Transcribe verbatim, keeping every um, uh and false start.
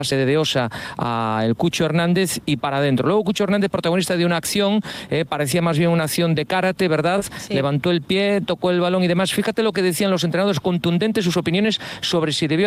pase de Osa a el Cucho Hernández y para adentro. Luego Cucho Hernández, protagonista de una acción, eh, parecía más bien una acción de karate, ¿verdad? Sí. Levantó el pie, tocó el balón y demás. Fíjate lo que decían los entrenadores, contundentes sus opiniones sobre si debió